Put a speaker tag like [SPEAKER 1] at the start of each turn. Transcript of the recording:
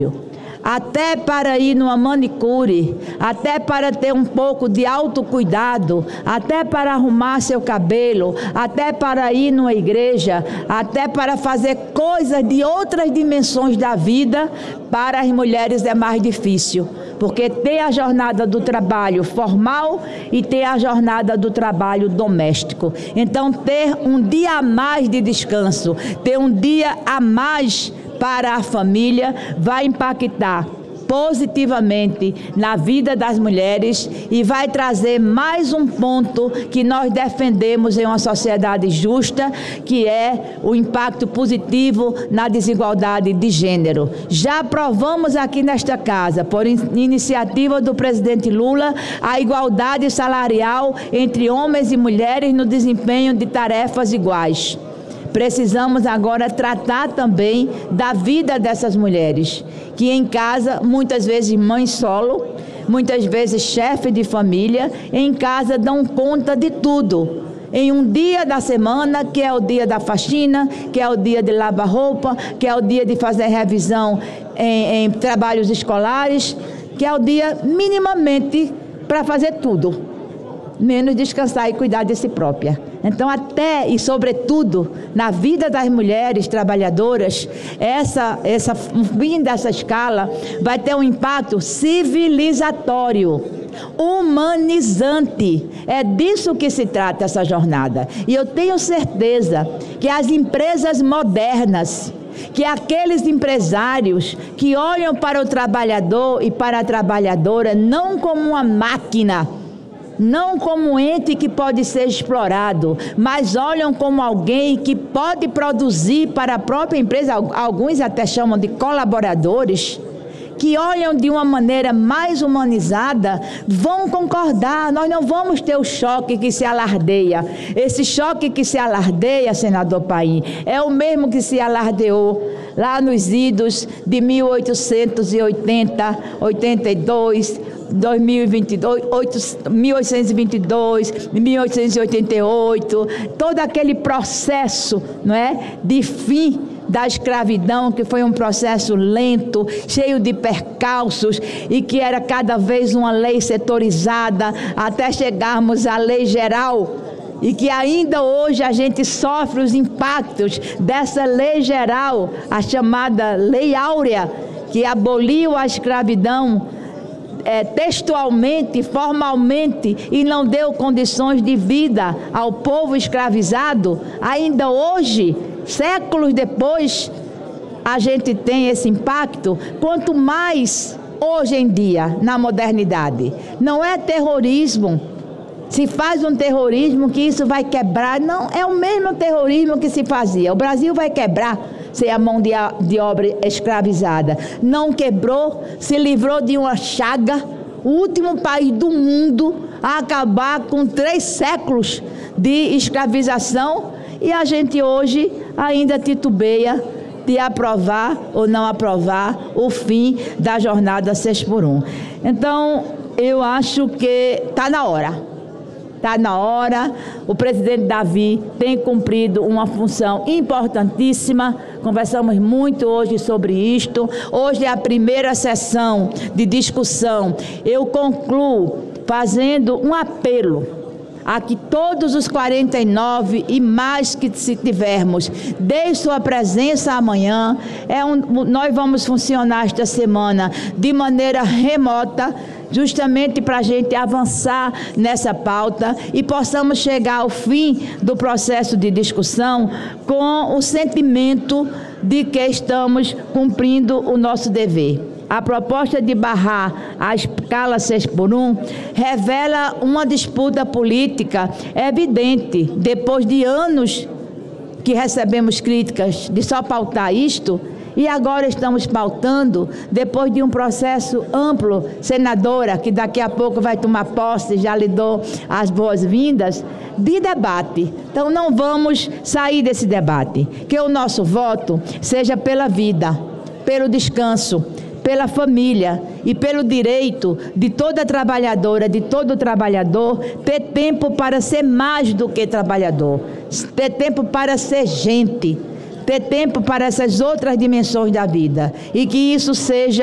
[SPEAKER 1] até para ir numa manicure, até para ter um pouco de autocuidado, até para arrumar seu cabelo, até para ir numa igreja, até para fazer coisas de outras dimensões da vida, para as mulheres é mais difícil, porque tem a jornada do trabalho formal e tem a jornada do trabalho doméstico. Então, ter um dia a mais de descanso, ter um dia a mais para a família, vai impactar positivamente na vida das mulheres e vai trazer mais um ponto que nós defendemos em uma sociedade justa, que é o impacto positivo na desigualdade de gênero. Já aprovamos aqui nesta casa, por iniciativa do presidente Lula, a igualdade salarial entre homens e mulheres no desempenho de tarefas iguais. Precisamos agora tratar também da vida dessas mulheres, que em casa, muitas vezes mãe solo, muitas vezes chefe de família, em casa dão conta de tudo. Em um dia da semana, que é o dia da faxina, que é o dia de lavar roupa, que é o dia de fazer revisão em trabalhos escolares, que é o dia minimamente para fazer tudo, menos descansar e cuidar de si própria. Então, até e sobretudo, na vida das mulheres trabalhadoras, o fim dessa escala vai ter um impacto civilizatório, humanizante. É disso que se trata essa jornada. E eu tenho certeza que as empresas modernas, que aqueles empresários que olham para o trabalhador e para a trabalhadora não como uma máquina, não como um ente que pode ser explorado, mas olham como alguém que pode produzir para a própria empresa, alguns até chamam de colaboradores, que olham de uma maneira mais humanizada, vão concordar. Nós não vamos ter o choque que se alardeia. Esse choque que se alardeia, senador Paim, é o mesmo que se alardeou lá nos idos de 1880, 82, 2022, 1822, 1888, todo aquele processo, não é, de fim da escravidão, que foi um processo lento, cheio de percalços e que era cada vez uma lei setorizada até chegarmos à lei geral. E que ainda hoje a gente sofre os impactos dessa lei geral, a chamada Lei Áurea, que aboliu a escravidão textualmente, formalmente, e não deu condições de vida ao povo escravizado. Ainda hoje, séculos depois, a gente tem esse impacto. Quanto mais hoje em dia, na modernidade, não é terrorismo. Se faz um terrorismo que isso vai quebrar, não, é o mesmo terrorismo que se fazia. O Brasil vai quebrar sem a mão de obra escravizada. Não quebrou, se livrou de uma chaga, o último país do mundo a acabar com 3 séculos de escravização, e a gente hoje ainda titubeia de aprovar ou não aprovar o fim da jornada 6x1. Então, eu acho que está na hora. Está na hora. O presidente Davi tem cumprido uma função importantíssima. Conversamos muito hoje sobre isto. Hoje é a primeira sessão de discussão. Eu concluo fazendo um apelo a que todos os 49 e mais que se tivermos, deem sua presença amanhã. Nós vamos funcionar esta semana de maneira remota, justamente para a gente avançar nessa pauta e possamos chegar ao fim do processo de discussão com o sentimento de que estamos cumprindo o nosso dever. A proposta de barrar a escala 6x1 revela uma disputa política evidente, depois de anos que recebemos críticas de só pautar isto, e agora estamos pautando, depois de um processo amplo, senadora, que daqui a pouco vai tomar posse, já lhe dou as boas-vindas, de debate. Então não vamos sair desse debate, que o nosso voto seja pela vida, pelo descanso, pela família e pelo direito de toda trabalhadora, de todo trabalhador, ter tempo para ser mais do que trabalhador, ter tempo para ser gente, ter tempo para essas outras dimensões da vida. E que isso seja